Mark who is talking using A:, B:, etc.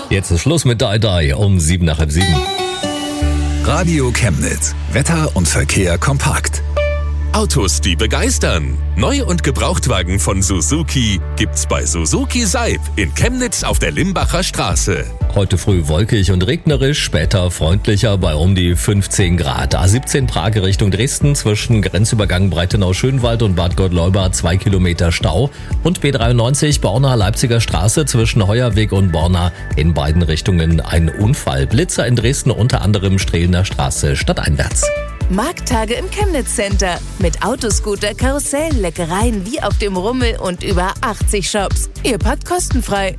A: Jetzt ist Schluss mit Die um 7:07.
B: Radio Chemnitz. Wetter und Verkehr kompakt.
C: Autos, die begeistern. Neu- und Gebrauchtwagen von Suzuki gibt's bei Suzuki Seib in Chemnitz auf der Limbacher Straße.
A: Heute früh wolkig und regnerisch, später freundlicher bei um die 15 Grad. A17 Prag Richtung Dresden zwischen Grenzübergang Breitenau-Schönwald und Bad Gottleuba 2 Kilometer Stau. Und B93 Borna Leipziger Straße zwischen Heuerweg und Borna in beiden Richtungen ein Unfall. Blitzer in Dresden unter anderem Strehlener Straße stadteinwärts.
D: Markttage im Chemnitz Center. Mit Autoscooter, Karussell, Leckereien wie auf dem Rummel und über 80 Shops. Ihr packt kostenfrei.